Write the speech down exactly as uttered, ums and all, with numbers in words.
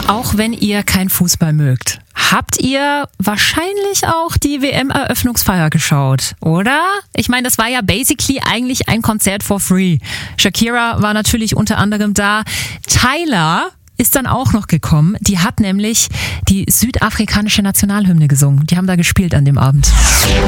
Auch wenn ihr kein Fußball mögt, habt ihr wahrscheinlich auch die W M-Eröffnungsfeier geschaut, oder? Ich meine, das war ja basically eigentlich ein Konzert for free. Shakira war natürlich unter anderem da. Tyla ist dann auch noch gekommen. Die hat nämlich die südafrikanische Nationalhymne gesungen. Die haben da gespielt an dem Abend.